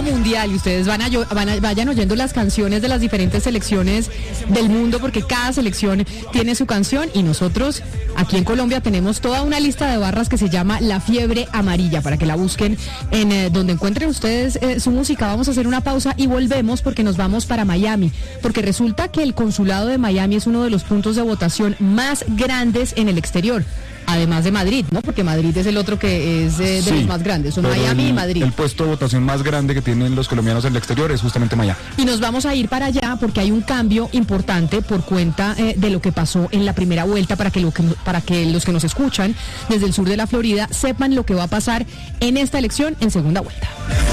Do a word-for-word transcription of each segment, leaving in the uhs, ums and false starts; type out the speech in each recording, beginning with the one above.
mundial y ustedes van a, van a vayan oyendo las canciones de las diferentes selecciones del mundo, porque cada selección tiene su canción y nosotros aquí en Colombia tenemos toda una lista de barras que se llama La Fiebre Amarilla, para que la busquen en eh, donde encuentren ustedes eh, su música. Vamos a hacer una pausa y volvemos porque nos vamos para Miami, porque resulta que el consulado de Miami es uno de los puntos de votación más grandes en el exterior. Además de Madrid, ¿no? Porque Madrid es el otro que es eh, de sí, los más grandes. Son Miami el, y Madrid. El puesto de votación más grande que tienen los colombianos en el exterior es justamente Miami. Y nos vamos a ir para allá porque hay un cambio importante por cuenta eh, de lo que pasó en la primera vuelta, para que, lo que, para que los que nos escuchan desde el sur de la Florida sepan lo que va a pasar en esta elección en segunda vuelta.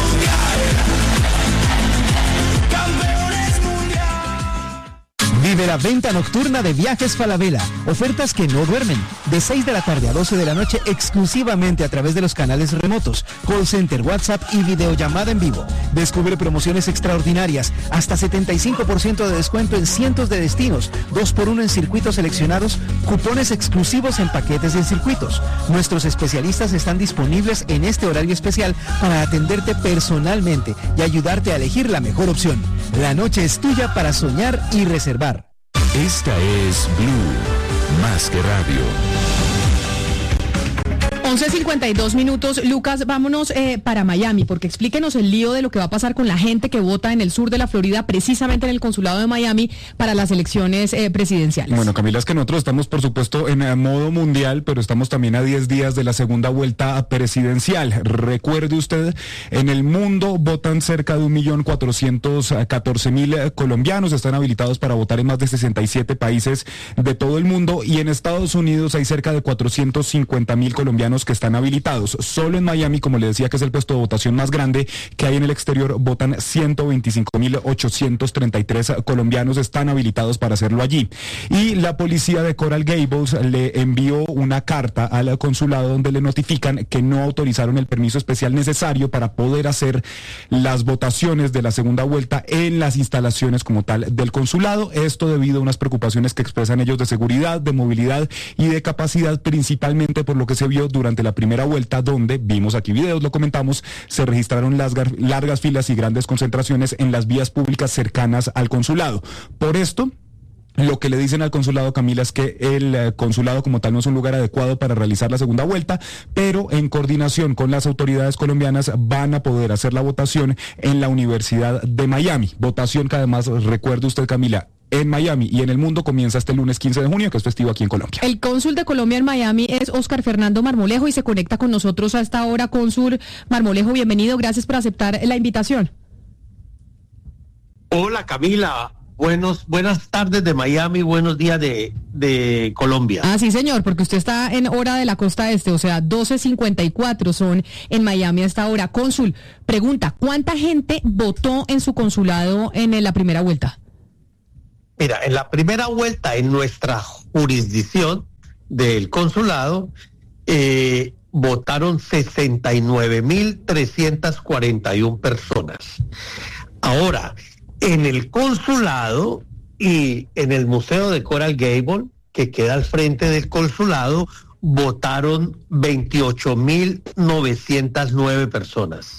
Vive la venta nocturna de Viajes Falabella. Ofertas que no duermen. De seis de la tarde a doce de la noche exclusivamente a través de los canales remotos, call center, WhatsApp y videollamada en vivo. Descubre promociones extraordinarias, hasta setenta y cinco por ciento de descuento en cientos de destinos, dos por uno en circuitos seleccionados, cupones exclusivos en paquetes de circuitos. Nuestros especialistas están disponibles en este horario especial para atenderte personalmente y ayudarte a elegir la mejor opción. La noche es tuya para soñar y reservar. Esta es Blue, más que radio. once cincuenta y dos minutos. Lucas, vámonos eh, para Miami, porque explíquenos el lío de lo que va a pasar con la gente que vota en el sur de la Florida, precisamente en el consulado de Miami, para las elecciones eh, presidenciales. Bueno, Camila, es que nosotros estamos, por supuesto, en eh, modo mundial, pero estamos también a diez días de la segunda vuelta presidencial. Recuerde usted, en el mundo votan cerca de un millón cuatrocientos catorce mil colombianos, están habilitados para votar en más de sesenta y siete países de todo el mundo, y en Estados Unidos hay cerca de cuatrocientos cincuenta mil colombianos que están habilitados. Solo en Miami, como le decía, que es el puesto de votación más grande que hay en el exterior, votan ciento veinticinco mil ochocientos treinta y tres colombianos, están habilitados para hacerlo allí. Y la policía de Coral Gables le envió una carta al consulado donde le notifican que no autorizaron el permiso especial necesario para poder hacer las votaciones de la segunda vuelta en las instalaciones como tal del consulado. Esto debido a unas preocupaciones que expresan ellos de seguridad, de movilidad y de capacidad, principalmente por lo que se vio durante la primera vuelta, donde vimos aquí videos, lo comentamos, se registraron largas, largas filas y grandes concentraciones en las vías públicas cercanas al consulado. Por esto, lo que le dicen al consulado, Camila, es que el eh, consulado como tal no es un lugar adecuado para realizar la segunda vuelta, pero en coordinación con las autoridades colombianas van a poder hacer la votación en la Universidad de Miami. Votación que además, recuerde usted, Camila, en Miami y en el mundo comienza este lunes quince de junio, que es festivo aquí en Colombia. El cónsul de Colombia en Miami es Óscar Fernando Marmolejo y se conecta con nosotros a esta hora. Cónsul Marmolejo, bienvenido, gracias por aceptar la invitación. Hola, Camila. Buenos, buenas tardes de Miami, buenos días de, de Colombia. Ah, sí, señor, porque usted está en hora de la costa este, o sea, doce cincuenta y cuatro son en Miami a esta hora. Cónsul, pregunta, ¿cuánta gente votó en su consulado en la primera vuelta? Mira, en la primera vuelta en nuestra jurisdicción del consulado eh, votaron sesenta y nueve mil trescientas cuarenta y una personas. Ahora, en el consulado y en el Museo de Coral Gables, que queda al frente del consulado, votaron veintiocho mil novecientas nueve personas.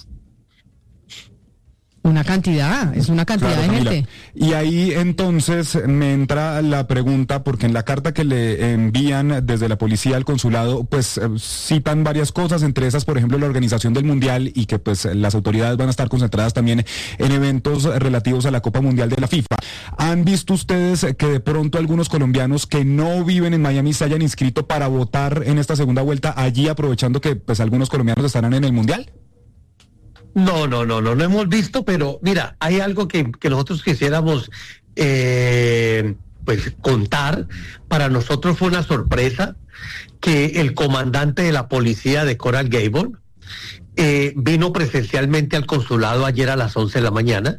Una cantidad, es una cantidad, claro, de Camila, gente. Y ahí entonces me entra la pregunta, porque en la carta que le envían desde la policía al consulado, pues eh, citan varias cosas, entre esas, por ejemplo, la organización del Mundial, y que pues las autoridades van a estar concentradas también en eventos relativos a la Copa Mundial de la FIFA. ¿Han visto ustedes que de pronto algunos colombianos que no viven en Miami se hayan inscrito para votar en esta segunda vuelta allí, aprovechando que pues algunos colombianos estarán en el Mundial? No, no, no, no, no hemos visto, pero mira, hay algo que, que nosotros quisiéramos eh, pues contar. Para nosotros fue una sorpresa que el comandante de la policía de Coral Gables eh, vino presencialmente al consulado ayer a las once de la mañana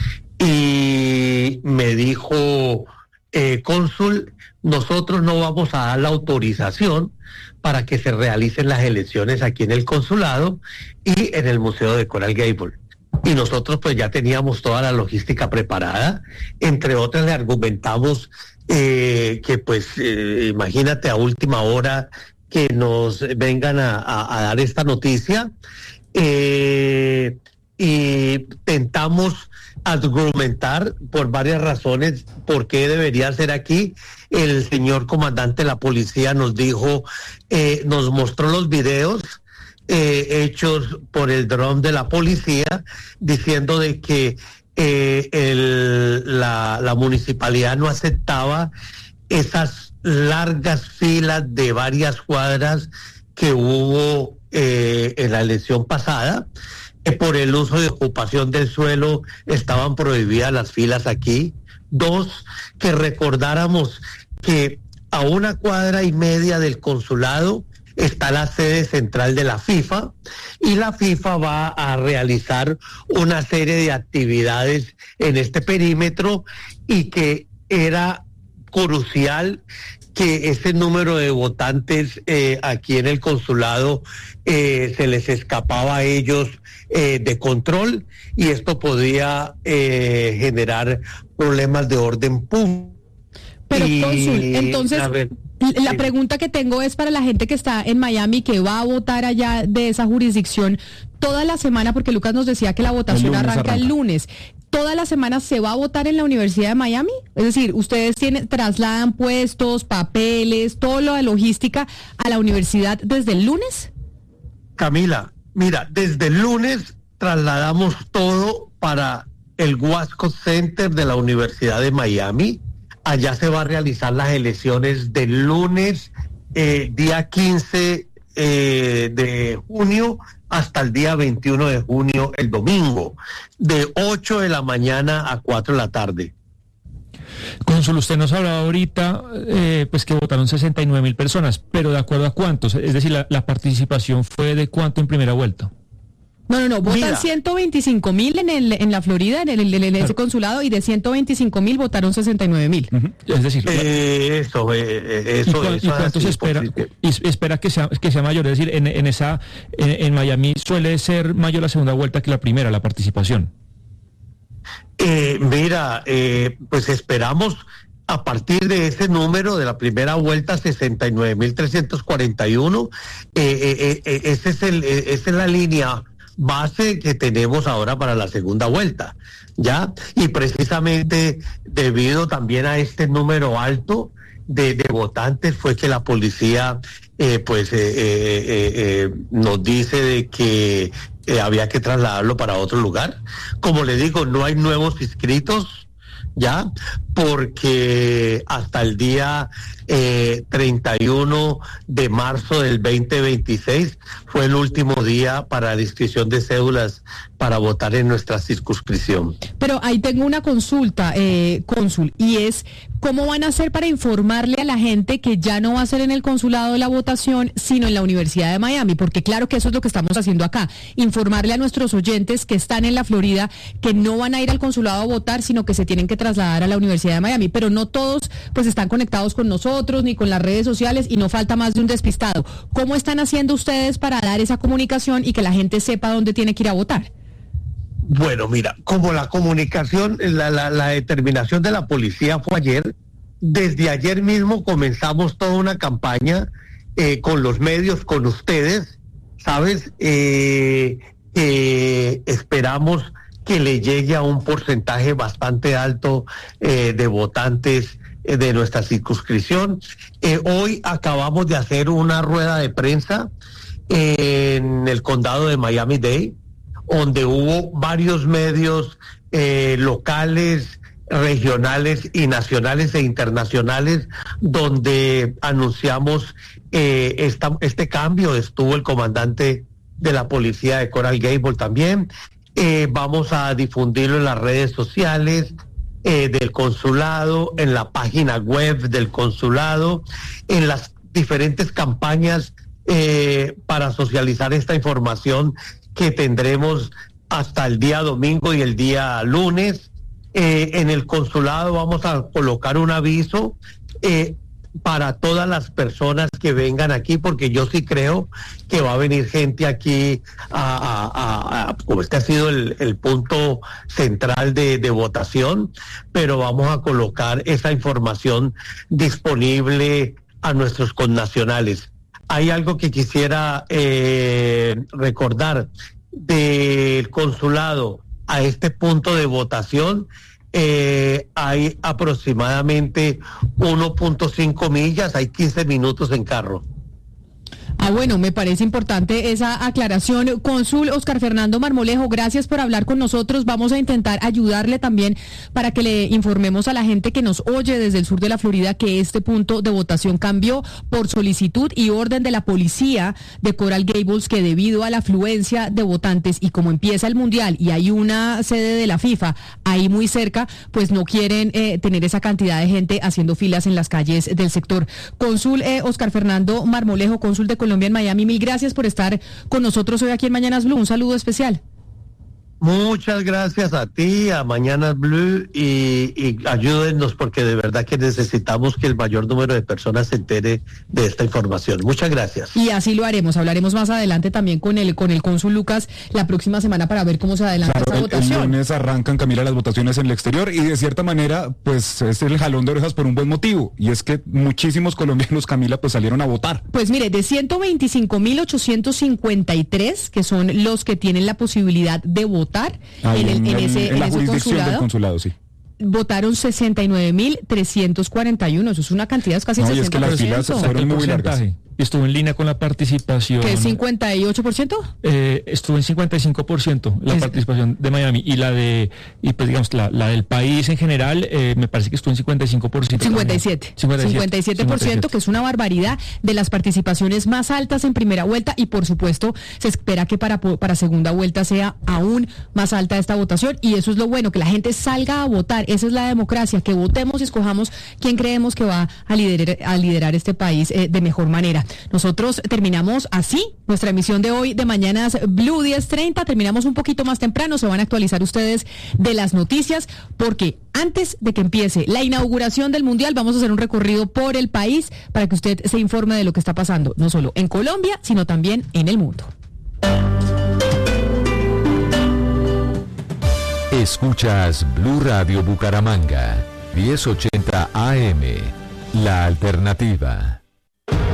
y me dijo, eh, cónsul, nosotros no vamos a dar la autorización para que se realicen las elecciones aquí en el consulado y en el Museo de Coral Gables. Y nosotros pues ya teníamos toda la logística preparada. Entre otras le argumentamos eh, que pues eh, imagínate a última hora que nos vengan a, a, a dar esta noticia. Eh, y tentamos argumentar por varias razones por qué debería ser aquí. El señor comandante de la policía nos dijo, eh, nos mostró los videos eh, hechos por el dron de la policía, diciendo de que eh, el, la, la municipalidad no aceptaba esas largas filas de varias cuadras que hubo eh, en la elección pasada. Que por el uso de ocupación del suelo estaban prohibidas las filas aquí. Dos, que recordáramos que a una cuadra y media del consulado está la sede central de la FIFA, y la FIFA va a realizar una serie de actividades en este perímetro, y que era crucial que ese número de votantes eh, aquí en el consulado eh, se les escapaba a ellos eh, de control, y esto podía eh, generar problemas de orden público. Pero, y, cónsul, entonces, ver, la sí. pregunta que tengo es para la gente que está en Miami, que va a votar allá de esa jurisdicción toda la semana, porque Lucas nos decía que la votación El lunes arranca, arranca el lunes. ¿Toda la semana se va a votar en la Universidad de Miami? Es decir, ustedes tienen, trasladan puestos, papeles, todo lo de logística a la universidad desde el lunes. Camila, mira, desde el lunes trasladamos todo para el Wasco Center de la Universidad de Miami. Allá se va a realizar las elecciones del lunes, eh, día quince eh, de junio, hasta el día veintiuno de junio, el domingo, de ocho de la mañana a cuatro de la tarde. Cónsul, usted nos hablaba ahorita eh, pues que votaron sesenta y nueve mil personas, pero ¿de acuerdo a cuántos? Es decir, la, la participación fue de cuánto en primera vuelta. No, no, no, votan Mira. ciento veinticinco mil en el en la Florida, en, el, en, el, en ese consulado, y de ciento veinticinco mil votaron sesenta y nueve mil. Uh-huh. Es decir, Eh, eso, eh, eh, ¿y, eso, cu- eso y es cuánto así, se espera? porque- Y espera que sea que sea mayor, es decir, en, en esa en, en Miami suele ser mayor la segunda vuelta que la primera, la participación. Eh, mira, eh, pues esperamos a partir de ese número de la primera vuelta, sesenta y nueve mil trescientos cuarenta y uno, eh, eh, eh, ese es el, eh, esa es la línea base que tenemos ahora para la segunda vuelta, ¿ya? Y precisamente debido también a este número alto de, de votantes fue que la policía eh, pues eh, eh, eh, eh, nos dice de que eh, había que trasladarlo para otro lugar. Como le digo, no hay nuevos inscritos, ¿ya? Porque hasta el día eh, treinta y uno de marzo del veinte veintiséis fue el último día para la inscripción de cédulas para votar en nuestra circunscripción. Pero ahí tengo una consulta, eh, cónsul, y es, ¿cómo van a hacer para informarle a la gente que ya no va a ser en el consulado la votación, sino en la Universidad de Miami? Porque claro que eso es lo que estamos haciendo acá, informarle a nuestros oyentes que están en la Florida que no van a ir al consulado a votar, sino que se tienen que trasladar a la Universidad de Miami. Pero no todos pues están conectados con nosotros ni con las redes sociales, y no falta más de un despistado. ¿Cómo están haciendo ustedes para dar esa comunicación y que la gente sepa dónde tiene que ir a votar? Bueno, mira, como la comunicación, la, la, la determinación de la policía fue ayer, desde ayer mismo comenzamos toda una campaña eh, con los medios, con ustedes, ¿sabes? Eh, eh, esperamos que le llegue a un porcentaje bastante alto eh, de votantes eh, de nuestra circunscripción. Eh, hoy acabamos de hacer una rueda de prensa en el condado de Miami-Dade, donde hubo varios medios eh, locales, regionales y nacionales e internacionales, donde anunciamos eh, esta, este cambio. Estuvo el comandante de la policía de Coral Gable también. Eh, vamos a difundirlo en las redes sociales eh, del consulado, en la página web del consulado, en las diferentes campañas eh, para socializar esta información que tendremos hasta el día domingo y el día lunes. Eh, en el consulado vamos a colocar un aviso eh, para todas las personas que vengan aquí, porque yo sí creo que va a venir gente aquí, a, a, a, a, como este ha sido el, el punto central de, de votación, pero vamos a colocar esa información disponible a nuestros connacionales. Hay algo que quisiera eh, recordar. del consulado a este punto de votación eh, hay aproximadamente uno punto cinco millas, hay quince minutos en carro. Ah, bueno, me parece importante esa aclaración. Cónsul Oscar Fernando Marmolejo, gracias por hablar con nosotros. Vamos a intentar ayudarle también para que le informemos a la gente que nos oye desde el sur de la Florida que este punto de votación cambió por solicitud y orden de la policía de Coral Gables, que debido a la afluencia de votantes y como empieza el Mundial y hay una sede de la FIFA ahí muy cerca, pues no quieren eh, tener esa cantidad de gente haciendo filas en las calles del sector. Cónsul eh, Oscar Fernando Marmolejo, cónsul de Colombia en Miami, mil gracias por estar con nosotros hoy aquí en Mañanas Blue. Un saludo especial. Muchas gracias a ti, a Mañanas Blue, y, y ayúdennos porque de verdad que necesitamos que el mayor número de personas se entere de esta información. Muchas gracias. Y así lo haremos. Hablaremos más adelante también con el con el cónsul Lucas la próxima semana para ver cómo se adelanta claro, esta el, votación. El lunes arrancan, Camila, las votaciones en el exterior y de cierta manera, pues es el jalón de orejas por un buen motivo, y es que muchísimos colombianos, Camila, pues salieron a votar. Pues mire, de ciento veinticinco mil ochocientos cincuenta y tres, que son los que tienen la posibilidad de votar, Ahí en, el, en, en, ese, en en la ese jurisdicción consulado, del consulado, sí. votaron sesenta y nueve mil trescientos cuarenta y uno. Eso es una cantidad, es casi No, y sesenta por ciento. es que las filas fueron muy largas. Estuvo en línea con la participación. ¿Qué es cincuenta y ocho por ciento? Eh, estuvo en cincuenta y cinco por ciento la Es... participación de Miami, y la de, y pues digamos, la, la del país en general, eh, me parece que estuvo en cincuenta y cinco por ciento. cincuenta y siete. cincuenta y siete por ciento, que es una barbaridad, de las participaciones más altas en primera vuelta, y por supuesto se espera que para, para segunda vuelta sea aún más alta esta votación, y eso es lo bueno, que la gente salga a votar. Esa es la democracia, que votemos y escojamos quién creemos que va a liderar, a liderar este país eh, de mejor manera. Nosotros terminamos así nuestra emisión de hoy de Mañanas Blue diez treinta. Terminamos un poquito más temprano. Se van a actualizar ustedes de las noticias, porque antes de que empiece la inauguración del Mundial vamos a hacer un recorrido por el país para que usted se informe de lo que está pasando, no solo en Colombia, sino también en el mundo. Escuchas Blue Radio Bucaramanga, diez ochenta A M, La Alternativa.